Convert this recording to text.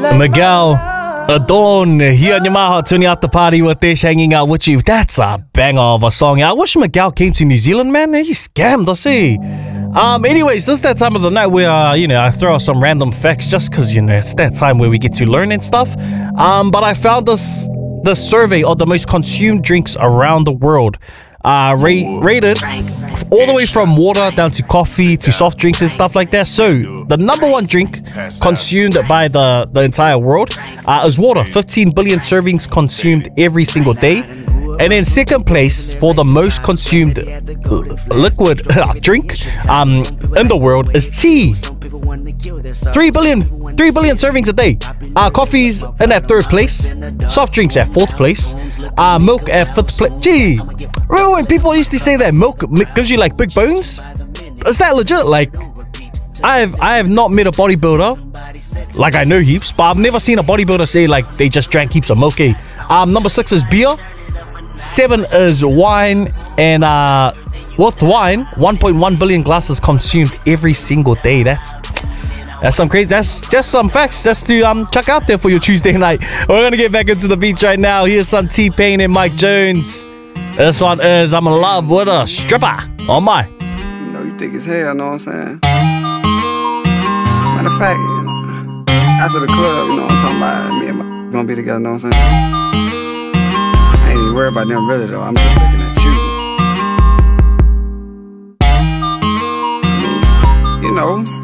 Miguel Adorn here on Yamaha, turning out the party with Dish, hanging out with you. That's a banger of a song. I wish Miguel came to New Zealand, man. He scammed us, eh? Anyways, this is that time of the night where, I throw out some random facts just because, it's that time where we get to learn and stuff. But I found the survey of the most consumed drinks around the world. Rated all the way from water down to coffee to soft drinks and stuff like that. So the number one drink consumed by the entire world is water. 15 billion servings consumed every single day. And in second place for the most consumed liquid drink in the world is tea. 3 billion servings a day. Coffee's in at third place. Soft drinks at fourth place. Milk at fifth place. Gee, remember when people used to say that milk gives you like big bones? Is that legit? Like, I have not met a bodybuilder. Like, I know heaps, but I've never seen a bodybuilder say like they just drank heaps of milk. Number 6 is beer. 7 is wine, and with wine, 1.1 billion glasses consumed every single day. That's some crazy. That's just some facts just to check out there for your Tuesday night. We're gonna get back into the beats right now. Here's some T-Pain and Mike Jones. This one is I'm in Love with a Stripper. Oh my. You thick as hell, know what I'm saying? Matter of fact, after the club, you know what I'm talking about, me and my gonna be together, know what I'm saying? I ain't even worried about them really though, I'm just looking at you. I mean,